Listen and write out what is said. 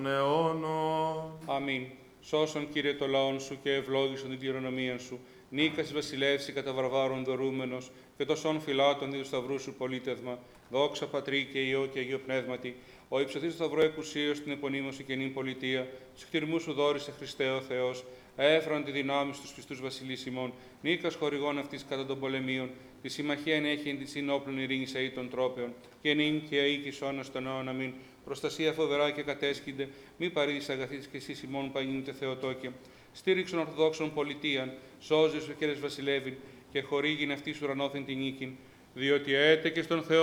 αιώνων. Αμήν. Σώσον, Κύριε, το λαόν σου και ευλόγησον την κληρονομία σου. Νίκας βασιλεύσει κατά βαρβάρων δωρούμενος και τοσών φυλάτων δι' του σταυρού σου πολίτευμα. Δόξα Πατρί και Υιό και Αγίο Πνεύματι, ο υψωθής του σταυρό εκουσίως στην επωνύμωση και νυν πολιτεία, στους κτηρμούς σου δόρισε Χριστέ ο Θεός, έφραν τη δυνάμει στους πιστούς βασιλείς ημών, νίκας χορηγών αυτής κατά των πολεμίων, τη συμμαχία ενέχει εν τη συνόπλων ειρήνης αεί των τρόπεων, και νυν και αεί και αιώνας των αιών αμήν. Προστασία φοβερά και κατέσχυνται, μη παρήδεις αγαθείς και εσείς ημών παγίνετε Θεοτόκια. Στήριξον Ορθοδόξων πολιτείαν, σώζε σου χέρες βασιλεύειν, και χορήγην αυτής ουρανόθεν την νίκην, διότι έτε και στον Θεό